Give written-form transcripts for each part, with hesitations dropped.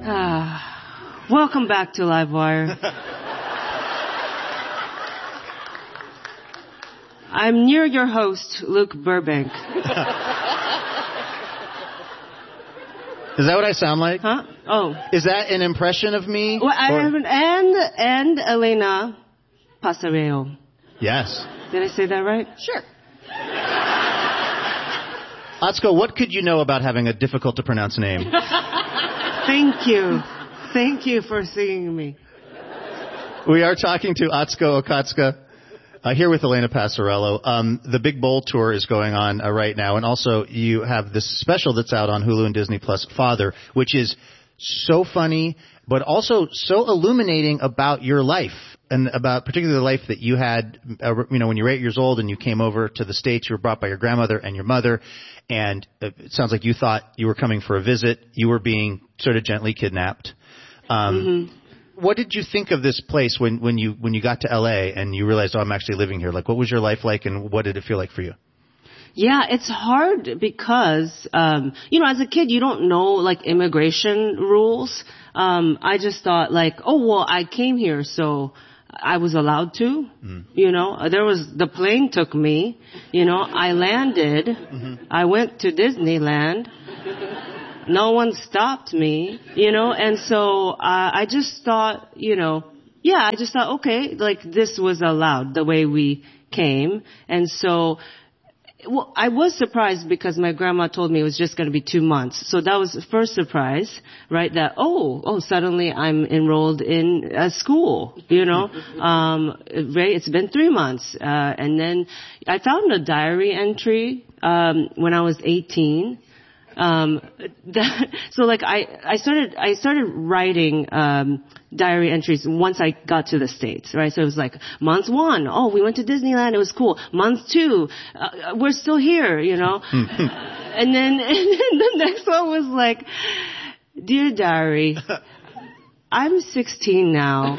Welcome back to Livewire. I'm near your host, Luke Burbank. Is that what I sound like? Huh? Oh. Is that an impression of me? Well, I have and Elena Pasareo. Yes. Did I say that right? Sure. Atsuko, what could you know about having a difficult to pronounce name? Thank you. Thank you for seeing me. We are talking to Atsuko Okatsuka. Here with Elena Passarello. The Big Bowl Tour is going on right now, and also you have this special that's out on Hulu and Disney Plus, Father, which is so funny, but also so illuminating about your life, and about particularly the life that you had, when you were 8 years old and you came over to the States. You were brought by your grandmother and your mother, and it sounds like you thought you were coming for a visit. You were being sort of gently kidnapped. What did you think of this place when you got to LA and you realized, I'm actually living here? Like, what was your life like, and what did it feel like for you? Yeah, it's hard because, as a kid, you don't know, like, immigration rules. I just thought, like, I came here, so I was allowed to. The plane took me, I landed. I went to Disneyland. No one stopped me, and so I just thought, okay, like, this was allowed the way we came. And so, I was surprised because my grandma told me it was just going to be 2 months. So that was the first surprise, right? That, suddenly I'm enrolled in a school, right? It's been 3 months. And then I found a diary entry, when I was 18. So like I started writing diary entries once I got to the States, right? So it was like month 1, we went to Disneyland, it was cool. Month 2, we're still here, and then the next one was like, dear diary, I'm 16 now.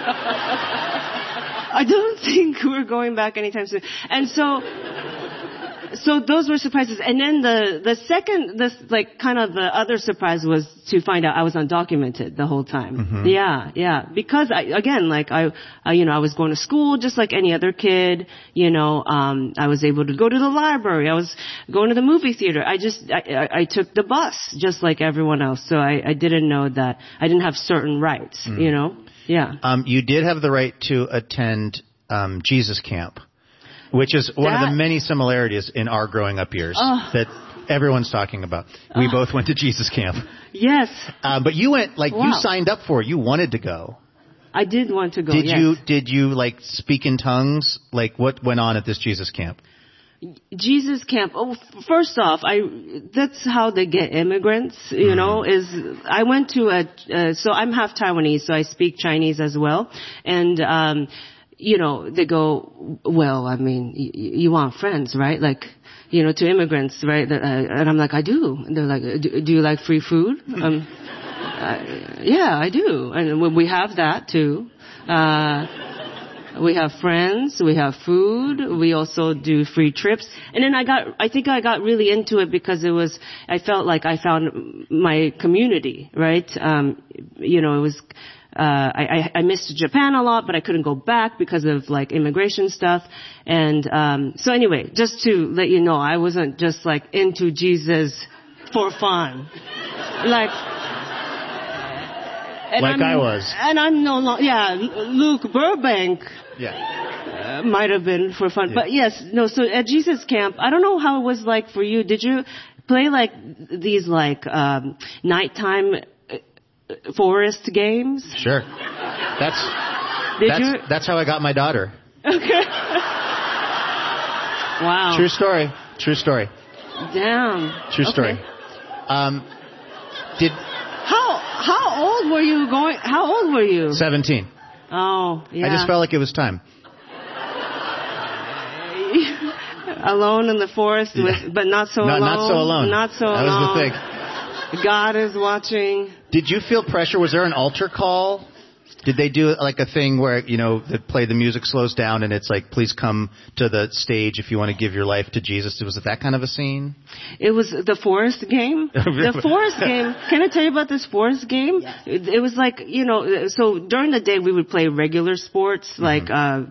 I don't think we're going back anytime soon. And so those were surprises. And then the other surprise was to find out I was undocumented the whole time. Yeah. Because I was going to school just like any other kid. I was able to go to the library. I was going to the movie theater. I took the bus just like everyone else. So I didn't know that I didn't have certain rights, Yeah. You did have the right to attend, Jesus Camp, which is one of the many similarities in our growing up years that everyone's talking about. We both went to Jesus Camp. Yes. But you went, you signed up for it. You wanted to go. I did want to go, Did you speak in tongues? Like, what went on at this Jesus Camp? Jesus Camp. First off, that's how they get immigrants, is I went to so I'm half Taiwanese, so I speak Chinese as well. And, they go, well, I mean, you want friends, right? Like, to immigrants, right? And I'm like, I do. And they're like, do you like free food? Yeah, I do. And we have that too. We have friends, we have food, we also do free trips. And then I think I got really into it because I felt like I found my community, right? It was, I missed Japan a lot, but I couldn't go back because of immigration stuff. And, so anyway, just to let you know, I wasn't just into Jesus for fun. I was. And I'm no longer, Luke Burbank. Yeah. Might have been for fun. Yeah. But yes, no, so at Jesus Camp, I don't know how it was like for you. Did you play these nighttime forest games? Sure. That's how I got my daughter. Okay. Wow. True story. Damn. True story. How old were you going? How old were you? 17. Oh, yeah. I just felt like it was time. Alone in the forest, but not so alone. Not so alone. Not so alone. That was the thing. God is watching. Did you feel pressure? Was there an altar call Did they do like a thing where, the music slows down and it's like, please come to the stage if you want to give your life to Jesus? Was it that kind of a scene? It was the Forest game. The Forest game. Can I tell you about this Forest game? Yes. It was like, so during the day we would play regular sports like,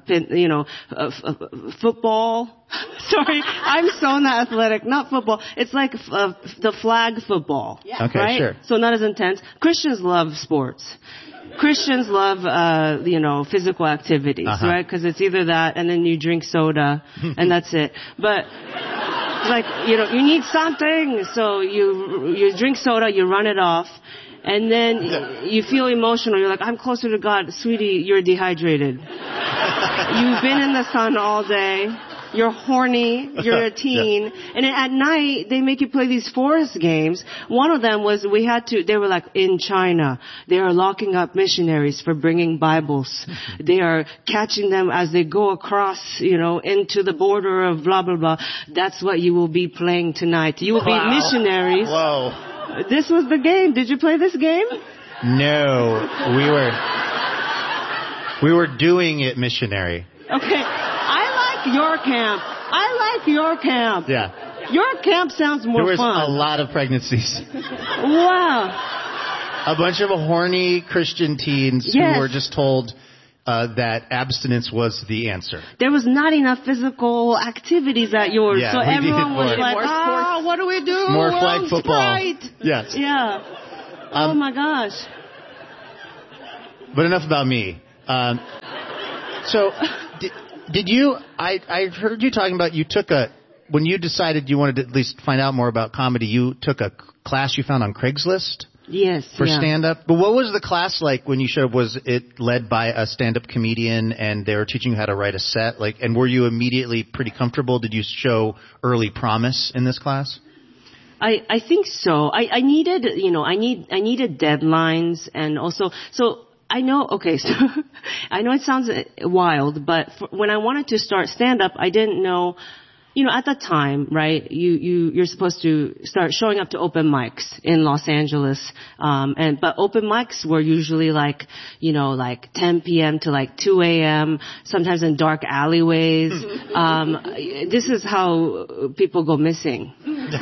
football. Sorry, I'm so not athletic. Not football. It's like the flag football. Yeah. Okay, right? sure. So not as intense. Christians love sports. Christians love, physical activities, right? Because it's either that and then you drink soda and that's it. But like, you need something. So you drink soda, you run it off. And then you feel emotional. You're like, I'm closer to God. Sweetie, you're dehydrated. You've been in the sun all day. You're horny. You're a teen. Yeah. And then at night, they make you play these forest games. One of them was they were like, in China, they are locking up missionaries for bringing Bibles. They are catching them as they go across, into the border of blah, blah, blah. That's what you will be playing tonight. You will be missionaries. Whoa. This was the game. Did you play this game? No. We were doing it missionary. Okay. Your camp. Yeah. Your camp sounds more fun. There was a lot of pregnancies. Wow. A bunch of horny Christian teens who were just told that abstinence was the answer. There was not enough physical activities at yours, so everyone was like, what do we do? More flag football. Sprite. Yes. Yeah. Oh my gosh. But enough about me. Did you, I heard you talking about when you decided you wanted to at least find out more about comedy, you took a class you found on Craigslist? Yes. For stand-up? But what was the class like when you showed up? Was it led by a stand-up comedian and they were teaching you how to write a set? And were you immediately pretty comfortable? Did you show early promise in this class? I think so. I needed, I needed deadlines and also, I know it sounds wild, but when I wanted to start stand-up, I didn't know, at the time, right, you're supposed to start showing up to open mics in Los Angeles, but open mics were usually like 10 p.m. to 2 a.m., sometimes in dark alleyways. This is how people go missing,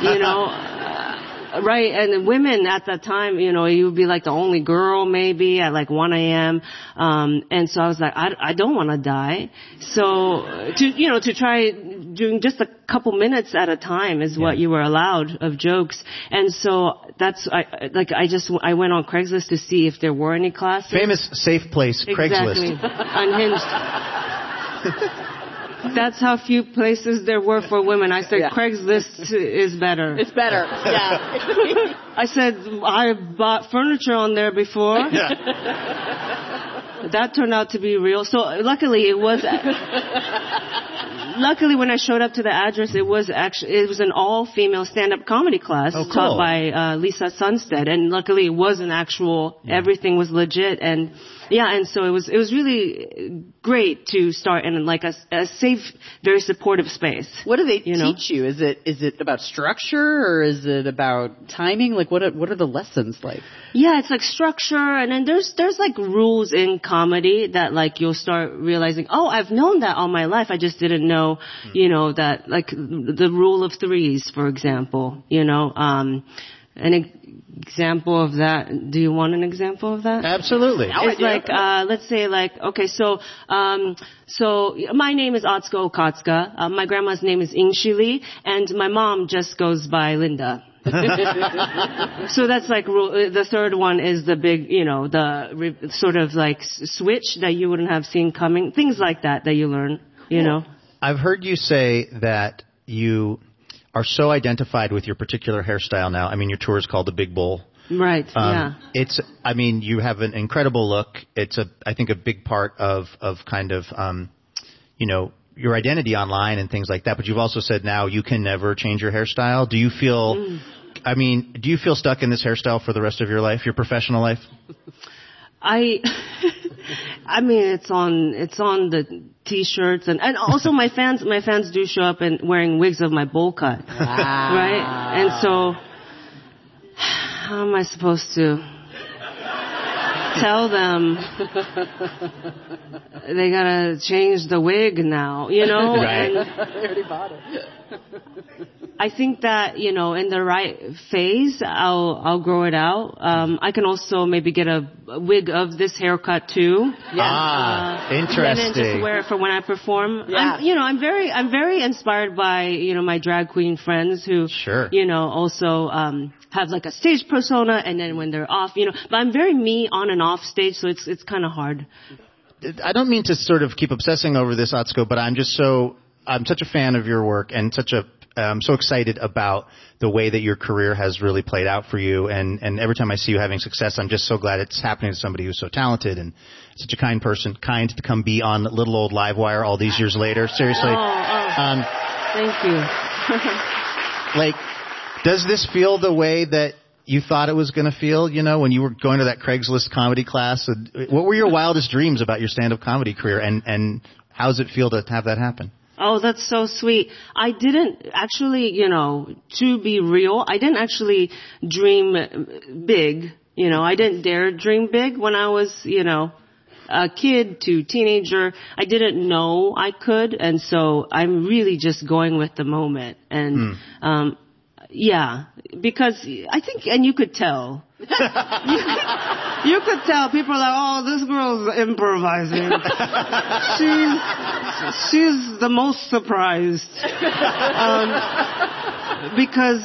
Right, and women at that time, you would be like the only girl maybe at 1 a.m. And so I was like, I don't want to die. So to try doing just a couple minutes at a time is what you were allowed of jokes. And so I went on Craigslist to see if there were any classes. Famous safe place, Craigslist. Exactly. Unhinged. That's how few places there were for women. I said, Craigslist is better. It's better, yeah. I said, I bought furniture on there before. Yeah. That turned out to be real. So luckily when I showed up to the address, it was an all-female stand-up comedy class taught by Lisa Sunstead. And luckily it was an actual, everything was legit. And so it was really great to start in a safe, very supportive space. What do they teach you? Is it about structure or is it about timing? What are the lessons like? Yeah, it's like structure, and then there's rules in comedy that you'll start realizing, I've known that all my life. I just didn't know, that the rule of threes, for example, An example of that. Do you want an example of that? Absolutely. It's let's say okay, so my name is Atsuko Okatsuka. My grandma's name is Inshili, and my mom just goes by Linda. So that's the third one is the big, the sort of switch that you wouldn't have seen coming. Things like that you learn, know. I've heard you say that you are so identified with your particular hairstyle now. I mean, your tour is called The Big Bowl. Right, yeah. You have an incredible look. It's I think a big part of kind of, your identity online and things like that. But you've also said now you can never change your hairstyle. Do you feel, do you feel stuck in this hairstyle for the rest of your life, your professional life? It's on the t-shirts and also my fans do show up and wearing wigs of my bowl cut. Wow. Right? And so how am I supposed to tell them they gotta change the wig now, you know? Right. They already bought it. I think that, you know, in the right phase, I'll grow it out. I can also maybe get a wig of this haircut too. Interesting. And then just wear it for when I perform. Yeah. I'm very inspired by, you know, my drag queen friends who, you know, also, have like a stage persona, and then when they're off, you know, but I'm very me on and off stage, so it's kind of hard. I don't mean to sort of keep obsessing over this, Atsuko, but I'm such a fan of your work and I'm so excited about the way that your career has really played out for you. And every time I see you having success, I'm just so glad it's happening to somebody who's so talented and such a kind person, kind to come be on Little Old Livewire all these years later. Seriously. Thank you. Like, does this feel the way that you thought it was going to feel, you know, when you were going to that Craigslist comedy class? What were your wildest dreams about your stand-up comedy career, and how does it feel to have that happen? Oh, that's so sweet. I didn't actually, you know, to be real, I didn't actually dream big. You know, I didn't dare dream big when I was, you know, a kid to teenager. I didn't know I could, and so I'm really just going with the moment. And, yeah, because I think, and you could tell. You could tell people are like, oh, this girl's improvising. She's the most surprised. Because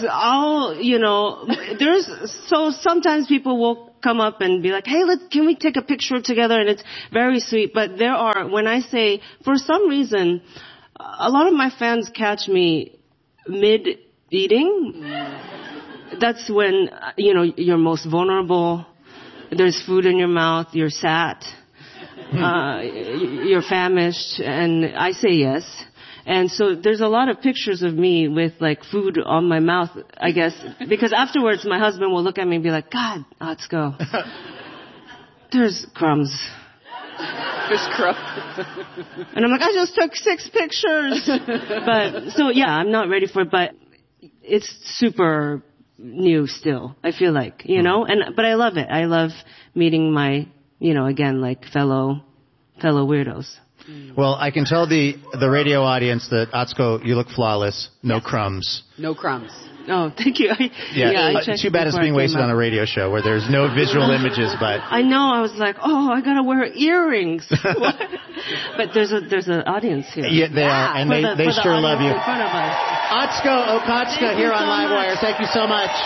sometimes people will come up and be like, hey, can we take a picture together? And it's very sweet. But when I say, for some reason, a lot of my fans catch me mid-eating. That's when, you know, you're most vulnerable. There's food in your mouth. You're sad. You're famished. And I say yes. And so there's a lot of pictures of me with like food on my mouth, I guess, because afterwards my husband will look at me and be like, God, Atsuko, there's crumbs. There's crumbs. And I'm like, I just took 6 pictures. But so yeah, I'm not ready for it, but it's super new still, I feel like, you know, but I love it. I love meeting my, you know, again, like fellow weirdos. Well, I can tell the radio audience that, Atsuko, you look flawless. No crumbs. No crumbs. Oh, thank you. Too bad it's being wasted on a radio show where there's no visual images, but I know. I was like, oh, I gotta wear earrings. But there's an audience here. Yeah, they are, and they sure love you. In front of us. Atsuko Okatsuka here on Livewire. Thank you so much.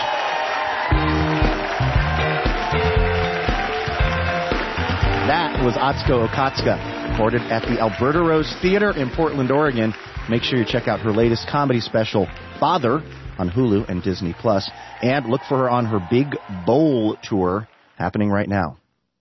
That was Atsuko Okatsuka, recorded at the Alberta Rose Theater in Portland, Oregon. Make sure you check out her latest comedy special, Father, on Hulu and Disney+, and look for her on her Big Bowl tour happening right now.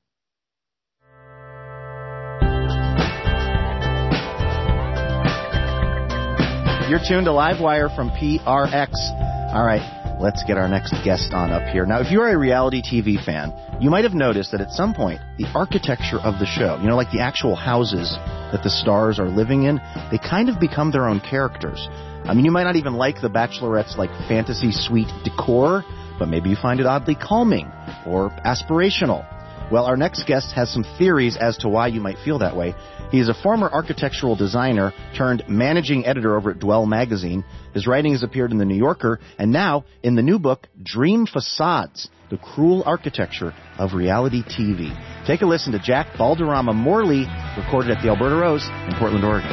You're tuned to Livewire from PRX. All right, let's get our next guest on up here. Now, if you're a reality TV fan, you might have noticed that at some point, the architecture of the show, you know, like the actual houses that the stars are living in, they kind of become their own characters. I mean, you might not even like The Bachelorette's like fantasy suite decor, but maybe you find it oddly calming or aspirational. Well, our next guest has some theories as to why you might feel that way. He is a former architectural designer turned managing editor over at Dwell magazine. His writing has appeared in The New Yorker and now in the new book, Dream Facades, The Cruel Architecture of Reality TV. Take a listen to Jack Balderrama Morley, recorded at the Alberta Rose in Portland, Oregon.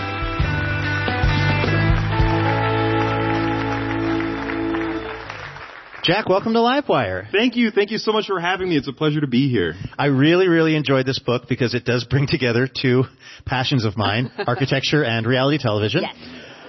Jack, welcome to Livewire. Thank you. Thank you so much for having me. It's a pleasure to be here. I really, really enjoyed this book because it does bring together two passions of mine, architecture and reality television. Yes.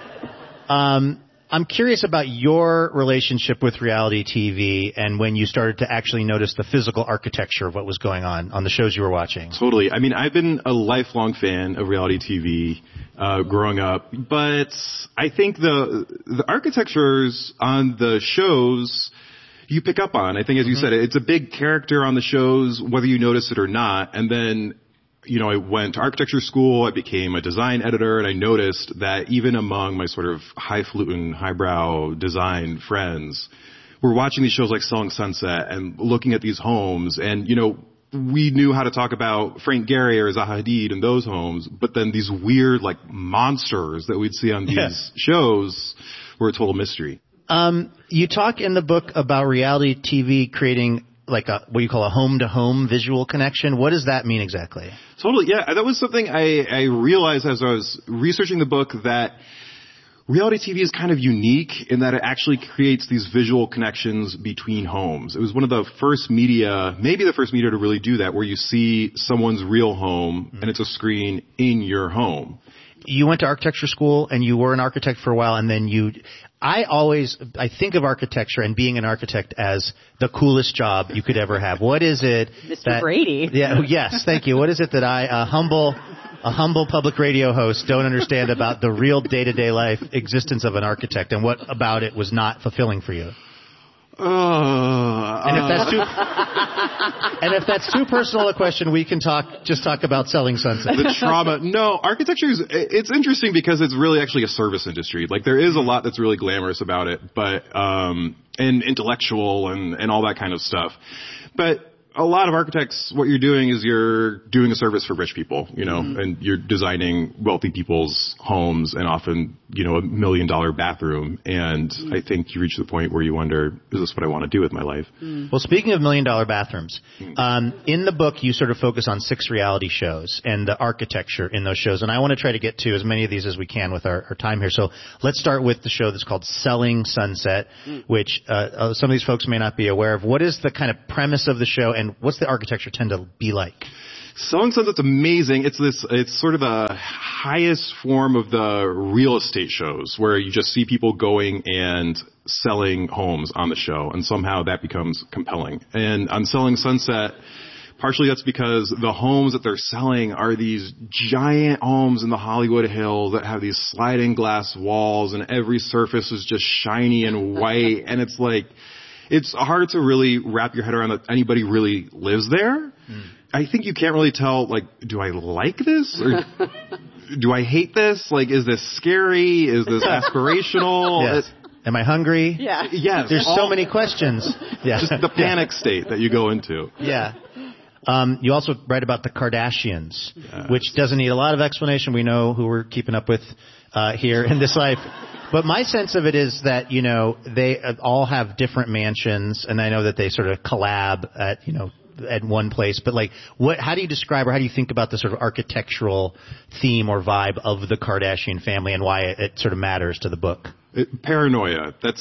I'm curious about your relationship with reality TV and when you started to actually notice the physical architecture of what was going on the shows you were watching. Totally. I mean, I've been a lifelong fan of reality TV growing up, but I think the architectures on the shows you pick up on. I think, as you said, it's a big character on the shows, whether you notice it or not. And then, you know, I went to architecture school. I became a design editor, and I noticed that even among my sort of highfalutin, highbrow design friends, we're watching these shows like Selling Sunset and looking at these homes. And, you know, we knew how to talk about Frank Gehry or Zaha Hadid in those homes, but then these weird like monsters that we'd see on these shows were a total mystery. You talk in the book about reality TV creating like what you call a home-to-home visual connection. What does that mean exactly? Totally, yeah. That was something I realized as I was researching the book, that reality TV is kind of unique in that it actually creates these visual connections between homes. It was one of the first media, maybe the first media to really do that, where you see someone's real home and it's a screen in your home. You went to architecture school and you were an architect for a while, and then I think of architecture and being an architect as the coolest job you could ever have. What is it? Mr. Brady. Yeah, yes, thank you. What is it that a humble public radio host don't understand about the real day-to-day life existence of an architect, and what about it was not fulfilling for you? And if that's too personal a question, we can just talk about Selling Sunset. The trauma. No, architecture it's interesting because it's really actually a service industry. Like, there is a lot that's really glamorous about it, but, and intellectual and all that kind of stuff. But a lot of architects, what you're doing is you're doing a service for rich people, and you're designing wealthy people's homes, and often, $1 million bathroom. And I think you reach the point where you wonder, is this what I want to do with my life? Well, speaking of $1 million bathrooms, in the book you sort of focus on 6 reality shows and the architecture in those shows. And I want to try to get to as many of these as we can with our time here. So let's start with the show that's called Selling Sunset, which some of these folks may not be aware of. What is the kind of premise of the show, and what's the architecture tend to be like? Selling Sunset's amazing. It's sort of the highest form of the real estate shows, where you just see people going and selling homes on the show, and somehow that becomes compelling. And on Selling Sunset, partially that's because the homes that they're selling are these giant homes in the Hollywood Hills that have these sliding glass walls, and every surface is just shiny and white, and it's hard to really wrap your head around that anybody really lives there. I think you can't really tell, do I like this? Or do I hate this? Is this scary? Is this aspirational? Yes. Am I hungry? Yeah. Yes. There's so many questions. Yeah. Just the panic state that you go into. Yeah. You also write about the Kardashians, which doesn't need a lot of explanation. We know who we're keeping up with here in this life. But my sense of it is that, they all have different mansions, and I know that they sort of collab at one place. But how do you describe, or how do you think about the sort of architectural theme or vibe of the Kardashian family, and why it sort of matters to the book? Paranoia. That's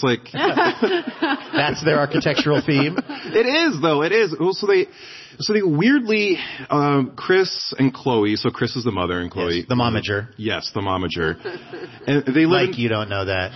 that's their architectural theme. It is, though. It is. Well, so they weirdly, Kris and Khloe. So Kris is the mother, and Khloe, yes, the momager. Yes, the momager. And they live. You don't know that.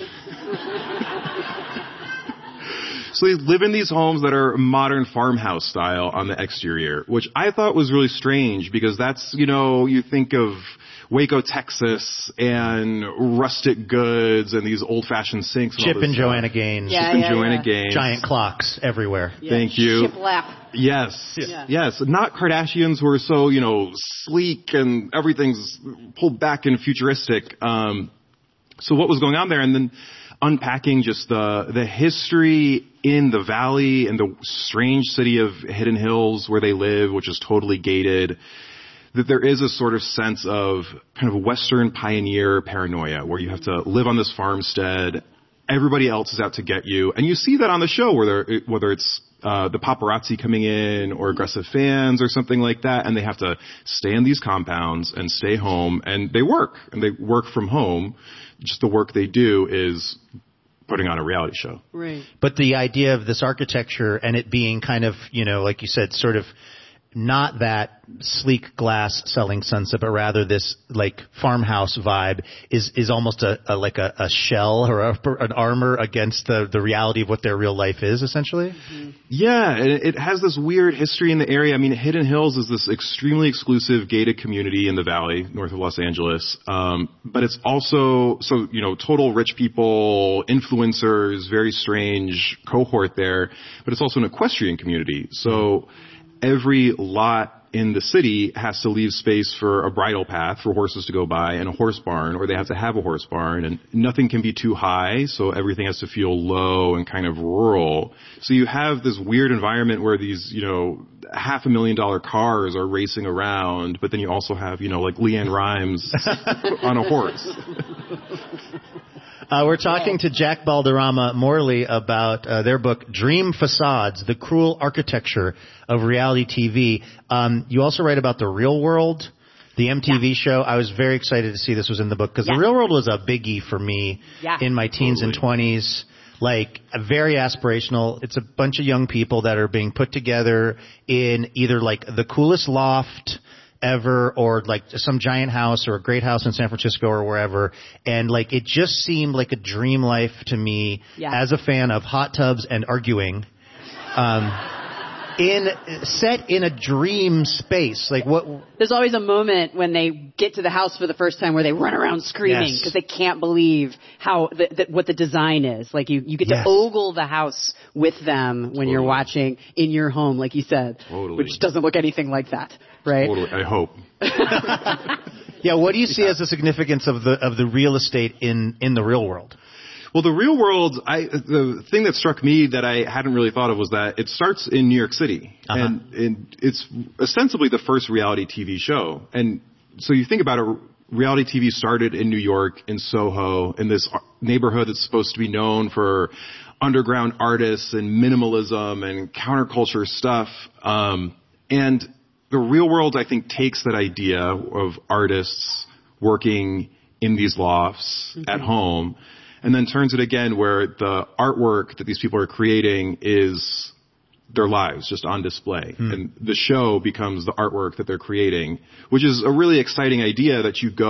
So they live in these homes that are modern farmhouse style on the exterior, which I thought was really strange, because that's, you think of Waco, Texas, and rustic goods, and these old-fashioned sinks. Chip and Joanna Gaines. Yeah, Chip and Joanna Gaines. Giant clocks everywhere. Yeah. Thank you. Shiplap. Yes. Yeah. Yes. Not Kardashians who are so, sleek and everything's pulled back and futuristic. So what was going on there? And then unpacking just the history in the valley and the strange city of Hidden Hills where they live, which is totally gated, that there is a sort of sense of kind of Western pioneer paranoia, where you have to live on this farmstead. Everybody else is out to get you. And you see that on the show, whether it's the paparazzi coming in or aggressive fans or something like that, and they have to stay in these compounds and stay home, and they work from home. Just the work they do is putting on a reality show. Right. But the idea of this architecture and it being kind of, like you said, sort of not that sleek glass Selling Sunset, but rather this farmhouse vibe is almost a shell or an armor against the reality of what their real life is, essentially. Mm-hmm. Yeah, and it has this weird history in the area. I mean, Hidden Hills is this extremely exclusive gated community in the valley north of Los Angeles. But it's also total rich people, influencers, very strange cohort there. But it's also an equestrian community. So every lot in the city has to leave space for a bridle path for horses to go by and a horse barn, or they have to have a horse barn, and nothing can be too high, so everything has to feel low and kind of rural. So you have this weird environment where these, $500,000 cars are racing around, but then you also have, like Leanne Rimes on a horse. We're talking to Jack Balderrama Morley about their book, Dream Facades, The Cruel Architecture of Reality TV. You also write about The Real World, the MTV show. I was very excited to see this was in the book because The Real World was a biggie for me in my teens and 20s. Like, very aspirational. It's a bunch of young people that are being put together in either like the coolest loft ever, or like some giant house or a great house in San Francisco or wherever. And like, it just seemed like a dream life to me as a fan of hot tubs and arguing. Set in a dream space. Like what? There's always a moment when they get to the house for the first time where they run around screaming because they can't believe how what the design is. Like you get to ogle the house with them when you're watching in your home, like you said, which doesn't look anything like that, right? Totally. I hope. What do you see as the significance of the real estate in the real world? Well, the Real World, the thing that struck me that I hadn't really thought of was that it starts in New York City. And it's ostensibly the first reality TV show. And so you think about it, reality TV started in New York, in Soho, in this neighborhood that's supposed to be known for underground artists and minimalism and counterculture stuff. And the Real World, I think, takes that idea of artists working in these lofts at home, and then turns it again where the artwork that these people are creating is their lives just on display. And the show becomes the artwork that they're creating, which is a really exciting idea that you go